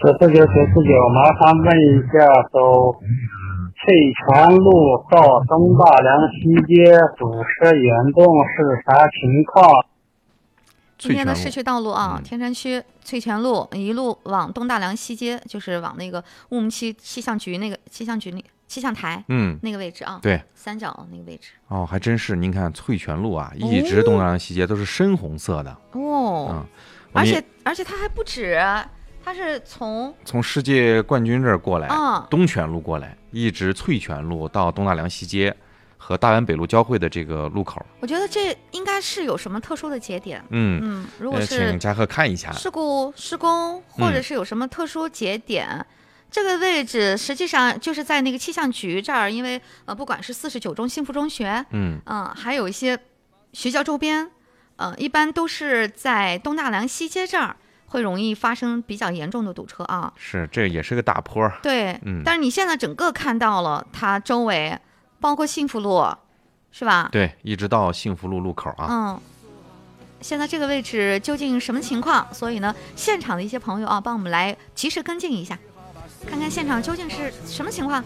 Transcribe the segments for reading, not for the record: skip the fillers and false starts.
949，麻烦问一下，走翠泉路到东大梁西街堵车严重是啥情况？ 今天的市区道路啊，天山区翠泉路一路往东大梁西街，就是往那个乌木区气象局那个气象台，那个位置啊， 对， 三角那个位置。 哦，还真是，您看翠泉路啊，一直东大梁西街都是深红色的哦，而且它还不止，它是从世界冠军这儿过来，东泉路过来，一直翠泉路到东大梁西街和大湾北路交汇的这个路口。 我觉得这应该是有什么特殊的节点。如果是请嘉禾看一下事故施工，或者是有什么特殊节点。这个位置实际上就是在那个气象局这儿，因为不管是49中幸福中学，还有一些学校周边，一般都是在东大梁西街这儿会容易发生比较严重的堵车啊。 是，这也是个大坡。 对，但是你现在整个看到了它周围，包括幸福路，是吧？ 对，一直到幸福路路口啊。 现在这个位置究竟什么情况？所以呢，现场的一些朋友啊，帮我们来及时跟进一下。看看现场究竟是什么情况。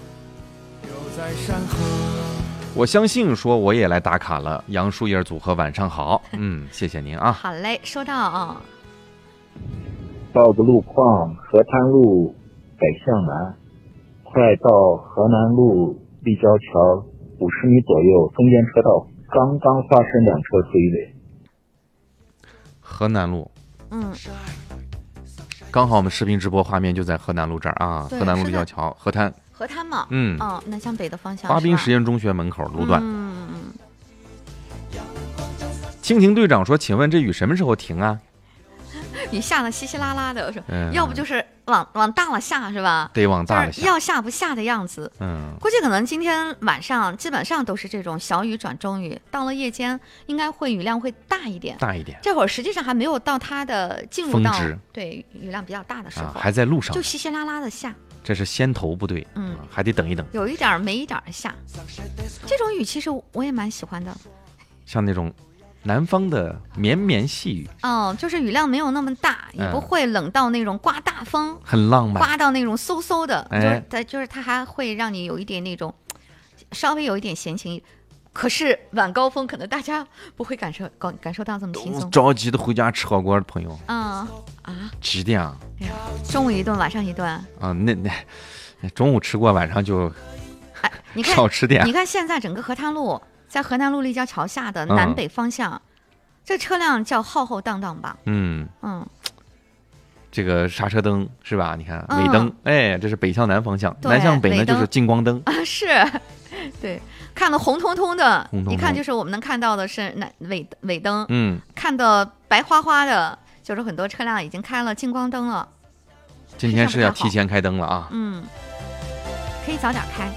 我相信说我也来打卡了，杨树叶组合晚上好。谢谢您啊。 好嘞，收到啊。 报个路况，河滩路北向南，快到河南路立交桥50米左右，中间车道刚刚发生2车追尾。 河南路，刚好我们视频直播画面就在河南路这儿啊，河南路立交桥河滩嘛，南向北的方向， 华滨实验中学门口路段。蜻蜓队长说：“请问这雨什么时候停啊？” 雨下的稀稀拉拉的，要不就是往大了下是吧？ 得往大了下， 要下不下的样子。估计可能今天晚上基本上都是这种小雨转中雨，到了夜间应该会雨量会大一点。这会儿实际上还没有到它的进入到对雨量比较大的时候， 还在路上， 就稀稀拉拉的下。 这是先头部队，还得等一等， 有一点没一点的下。这种雨其实我也蛮喜欢的， 像那种南方的绵绵细雨， 就是雨量没有那么大，也不会冷到那种刮大风， 很浪漫， 刮到那种嗖嗖的，就是它还会让你有一点那种稍微有一点闲情。可是晚高峰可能大家不会感受到这么轻松， 着急的回家吃火锅的朋友，几点啊？ 中午一顿，晚上一顿啊？那中午吃过，晚上就你看少吃点。 你看现在整个河滩路在河南路立交桥下的南北方向，这车辆叫浩浩荡荡吧？ 这个刹车灯是吧？你看尾灯，这是北向南方向，南向北呢就是近光灯啊，是，对，看到红彤彤的，一看就是我们能看到的是尾灯，看到白花花的，就是很多车辆已经开了近光灯了。 今天是要提前开灯了啊， 可以早点开。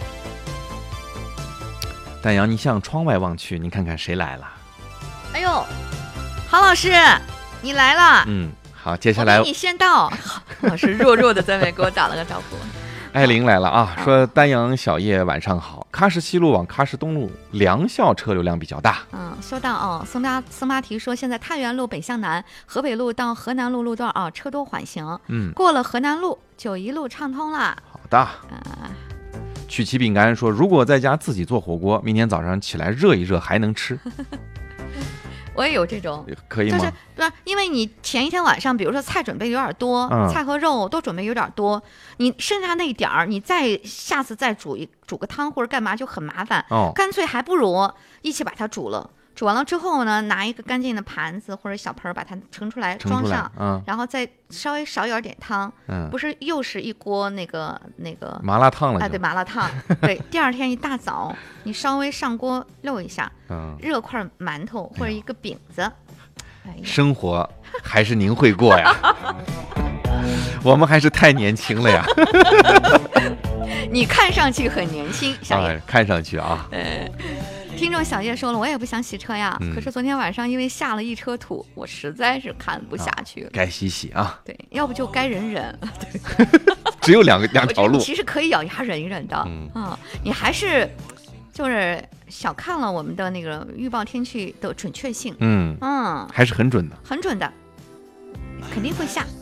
丹阳，你向窗外望去，你看看谁来了？ 哎呦，郝老师，你来了。 好，接下来你先到。郝老师弱弱的在那给我打了个招呼。 艾琳来了啊，说丹阳小叶晚上好，喀什西路往喀什东路良校车流量比较大。 说到松巴提说现在太原路北向南，河北路到河南路路段车多缓行。过了河南路就一路畅通了。 好的。曲奇饼干说，如果在家自己做火锅，明天早上起来热一热还能吃。 我也有这种， 可以吗？ 就是因为你前一天晚上，比如说菜准备有点多，菜和肉都准备有点多，你剩下那一点儿，你下次再煮个汤或者干嘛就很麻烦。干脆还不如一起把它煮了。煮完了之后呢，拿一个干净的盘子或者小盆把它盛出来装上，然后再稍微少一点汤，不是又是一锅那个麻辣烫了。 对，麻辣烫。对，第二天一大早你稍微上锅溜一下，热块馒头或者一个饼子。 生活还是您会过呀，我们还是太年轻了呀。 你看上去很年轻，小叶。 看上去啊。 听众小叶说了，我也不想洗车呀，可是昨天晚上因为下了一车土，我实在是看不下去了。 该洗啊。 对，要不就该忍。 只有两条路。 其实可以咬牙忍一忍的。你还是就是小看了我们的那个预报天气的准确性。 还是很准的， 很准的，肯定会下。